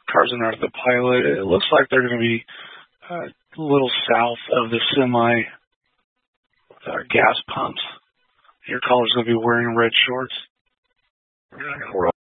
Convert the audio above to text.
cars in front of the Pilot. It looks like they're going to be a little south of the semi gas pumps. Your caller's going to be wearing red shorts.